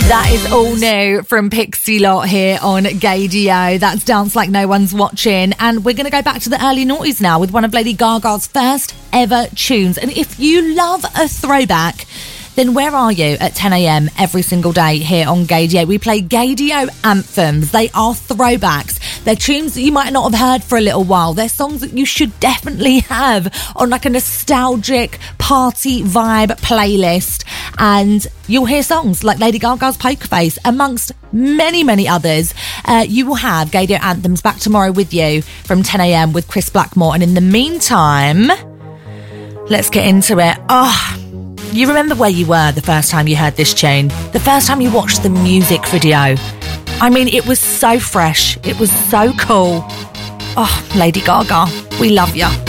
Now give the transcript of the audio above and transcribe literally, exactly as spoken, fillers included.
That is all new from Pixie Lot here on Gaydio. That's Dance Like No One's Watching. And we're going to go back to the early noughties now with one of Lady Gaga's first ever tunes. And if you love a throwback, then where are you at ten a.m. every single day here on Gaydio? We play Gaydio anthems. They are throwbacks. They're tunes that you might not have heard for a little while. They're songs that you should definitely have on like a nostalgic party vibe playlist. And you'll hear songs like Lady Gaga's Poker Face, amongst many, many others. Uh, you will have Gaydio anthems back tomorrow with you from ten a.m. with Chris Blackmore. And in the meantime, let's get into it. Oh, you remember where you were the first time you heard this tune? The first time you watched the music video? I mean, it was so fresh. It was so cool. Oh, Lady Gaga, we love you.